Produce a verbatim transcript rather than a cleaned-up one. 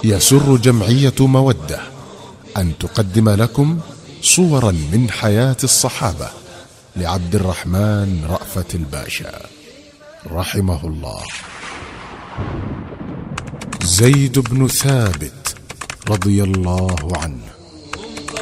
يسر جمعية مودة أن تقدم لكم صورا من حياة الصحابة لعبد الرحمن رأفت الباشا رحمه الله. زيد بن ثابت رضي الله عنه